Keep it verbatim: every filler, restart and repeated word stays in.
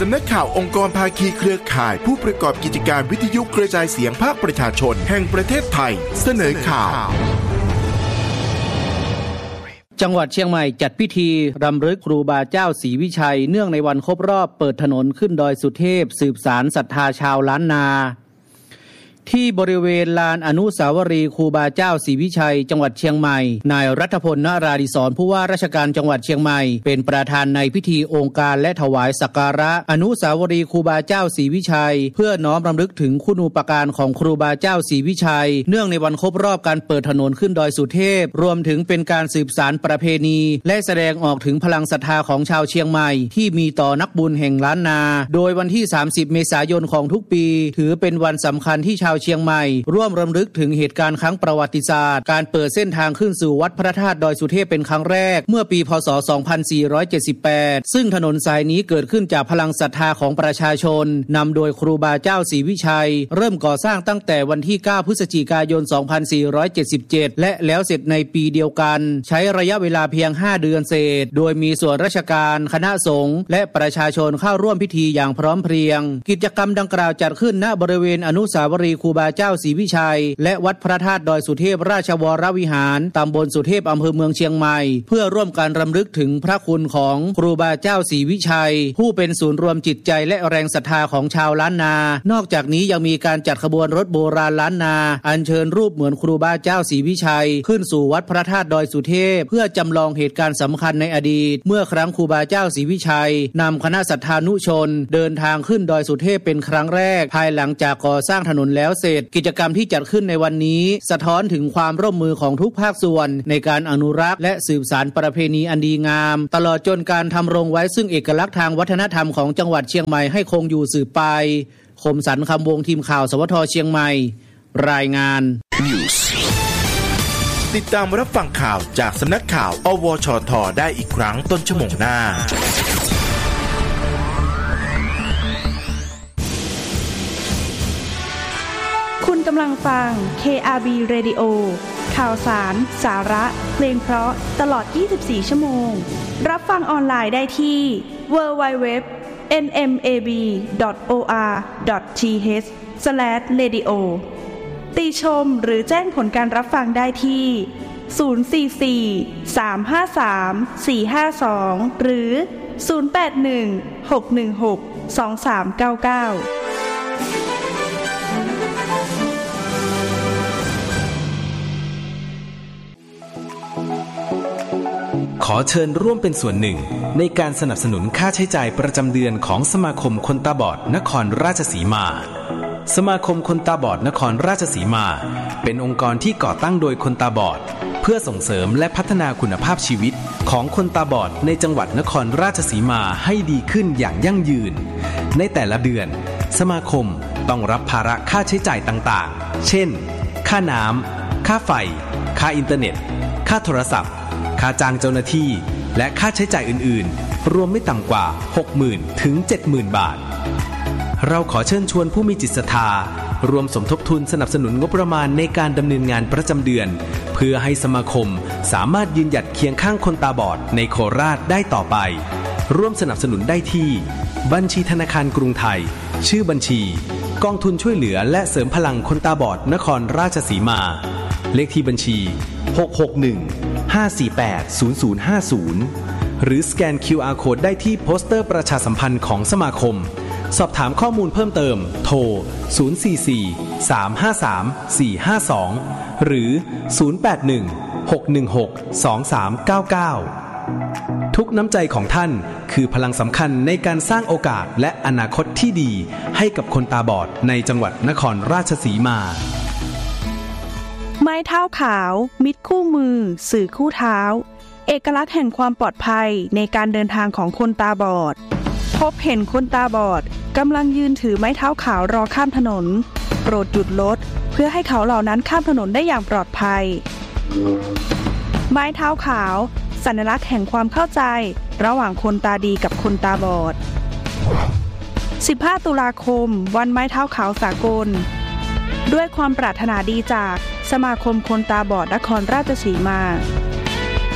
สำนักข่าวองค์กรภาคีเครือข่ายผู้ประกอบกิจการวิทยุกระจายเสียงภาคประชาชนแห่งประเทศไทยเสนอข่าวจังหวัดเชียงใหม่จัดพิธีรำลึกครูบาเจ้าศรีวิชัยเนื่องในวันครบรอบเปิดถนนขึ้นดอยสุเทพสืบสานศรัทธาชาวล้านนาที่บริเวณลานอนุสาวรีย์ครูบาเจ้าศรีวิชัยจังหวัดเชียงใหม่นายรัฐพล นราธิศรผู้ว่าราชการจังหวัดเชียงใหม่เป็นประธานในพิธีองค์การและถวายสักการะอนุสาวรีย์ครูบาเจ้าศรีวิชัยเพื่อน้อมรำลึกถึงคุณูปการของครูบาเจ้าศรีวิชัยเนื่องในวันครบรอบการเปิดถนนขึ้นดอยสุเทพรวมถึงเป็นการสืบสานประเพณีและแสดงออกถึงพลังศรัทธาของชาวเชียงใหม่ที่มีต่อนักบุญแห่งล้านนาโดยวันที่สามสิบเมษายนของทุกปีถือเป็นวันสำคัญที่ชาวเชียงใหม่ร่วมรำลึกถึงเหตุการณ์ครั้งประวัติศาสตร์การเปิดเส้นทางขึ้นสู่วัดพระธาตุดอยสุเทพเป็นครั้งแรกเมื่อปีพ.ศ. สองพันสี่ร้อยเจ็ดสิบแปดซึ่งถนนสายนี้เกิดขึ้นจากพลังศรัทธาของประชาชนนำโดยครูบาเจ้าศรีวิชัยเริ่มก่อสร้างตั้งแต่วันที่เก้าพฤศจิกายนสองพันสี่ร้อยเจ็ดสิบเจ็ดและแล้วเสร็จในปีเดียวกันใช้ระยะเวลาเพียงห้าเดือนเศษโดยมีส่วนราชการคณะสงฆ์และประชาชนเข้าร่วมพิธีอย่างพร้อมเพรียงกิจกรรมดังกล่าวจัดขึ้นณบริเวณอนุสาวรีย์ครูบาเจ้าศรีวิชัยและวัดพระธาตุดอยสุเทพราชวรวิหารตำบลสุเทพอำเภอเมืองเชียงใหม่เพื่อร่วมกันรำลึกถึงพระคุณของครูบาเจ้าศรีวิชัยผู้เป็นศูนย์รวมจิตใจและแรงศรัทธาของชาวล้านนานอกจากนี้ยังมีการจัดขบวนรถโบราณล้านนาอัญเชิญรูปเหมือนครูบาเจ้าศรีวิชัยขึ้นสู่วัดพระธาตุดอยสุเทพเพื่อจำลองเหตุการณ์สำคัญในอดีตเมื่อครั้งครูบาเจ้าศรีวิชัยนำคณะศรัทธานุชนเดินทางขึ้นดอยสุเทพเป็นครั้งแรกภายหลังจากก่อสร้างถนนแล้วเสร็จกิจกรรมที่จัดขึ้นในวันนี้สะท้อนถึงความร่วมมือของทุกภาคส่วนในการอนุรักษ์และสืบสานประเพณีอันดีงามตลอดจนการทำรงไว้ซึ่งเอกลักษณ์ทางวัฒนธรรมของจังหวัดเชียงใหม่ให้คงอยู่สืบไปคมสันต์คำวงทีมข่าวสวทเชียงใหม่รายงาน News ติดตามรับฟังข่าวจากสำนักข่าวอวชทได้อีกครั้งต้นชั่วโมงหน้าคุณกำลังฟัง เค อาร์ บี Radio ข่าวสารสาระเพลงเพราะตลอดยี่สิบสี่ชั่วโมงรับฟังออนไลน์ได้ที่ ดับเบิลยู ดับเบิลยู ดับเบิลยู ดอท เอ็น เอ็ม เอ บี ดอท โอ อาร์ ดอท ที เอช สแลช เรดิโอ ติชมหรือแจ้งผลการรับฟังได้ที่ศูนย์ สี่ สี่ สาม ห้า สาม สี่ ห้า สองหรือศูนย์ แปด หนึ่ง หก หนึ่ง หก สอง สาม เก้า เก้าขอเชิญร่วมเป็นส่วนหนึ่งในการสนับสนุนค่าใช้จ่ายประจำเดือนของสมาคมคนตาบอดนครราชสีมาสมาคมคนตาบอดนครราชสีมาเป็นองค์กรที่ก่อตั้งโดยคนตาบอดเพื่อส่งเสริมและพัฒนาคุณภาพชีวิตของคนตาบอดในจังหวัดนครราชสีมาให้ดีขึ้นอย่างยั่งยืนในแต่ละเดือนสมาคมต้องรับภาระค่าใช้จ่ายต่างๆเช่นค่าน้ำค่าไฟค่าอินเทอร์เน็ตค่าโทรศัพท์ค่าจ้างเจ้าหน้าที่และค่าใช้จ่ายอื่นๆรวมไม่ต่ำกว่า หกหมื่น ถึง เจ็ดหมื่น บาทเราขอเชิญชวนผู้มีจิตศรัทธารวมสมทบทุนสนับสนุนงบประมาณในการดำเนินงานประจำเดือนเพื่อให้สมาคมสามารถยืนหยัดเคียงข้างคนตาบอดในโคราชได้ต่อไปร่วมสนับสนุนได้ที่บัญชีธนาคารกรุงไทยชื่อบัญชีกองทุนช่วยเหลือและเสริมพลังคนตาบอดนครราชสีมาเลขที่บัญชีหก หก หนึ่ง ห้า สี่ แปด ศูนย์ ศูนย์ ห้า ศูนย์หรือสแกน คิว อาร์ Code ได้ที่โปสเตอร์ประชาสัมพันธ์ของสมาคมสอบถามข้อมูลเพิ่มเติมโทรศูนย์ สี่ สี่ สาม ห้า สาม สี่ ห้า สองหรือศูนย์ แปด หนึ่ง หก หนึ่ง หก สอง สาม เก้า เก้าทุกน้ำใจของท่านคือพลังสำคัญในการสร้างโอกาสและอนาคตที่ดีให้กับคนตาบอดในจังหวัดนครราชสีมาไม้เท้าขาวมิตรคู่มือสื่อคู่เท้าเอกลักษณ์แห่งความปลอดภัยในการเดินทางของคนตาบอดพบเห็นคนตาบอดกำลังยืนถือไม้เท้าขาวรอข้ามถนนโปรดหยุดรถเพื่อให้เขาเหล่านั้นข้ามถนนได้อย่างปลอดภัยไม้เท้าขาวสัญลักษณ์แห่งความเข้าใจระหว่างคนตาดีกับคนตาบอดสิบห้าตุลาคมวันไม้เท้าขาวสากลด้วยความปรารถนาดีจากสมาคมคนตาบอดนครราชสีมา